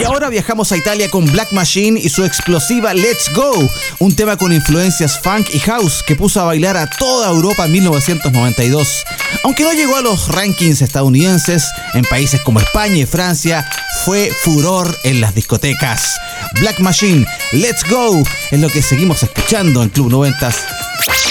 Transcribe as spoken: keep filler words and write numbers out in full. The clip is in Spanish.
Y ahora viajamos a Italia con Black Machine y su explosiva Let's Go, un tema con influencias funk y house que puso a bailar a toda Europa en mil novecientos noventa y dos. Aunque no llegó a los rankings estadounidenses, en países como España y Francia fue furor en las discotecas. Black Machine, Let's Go, es lo que seguimos escuchando en Club noventas.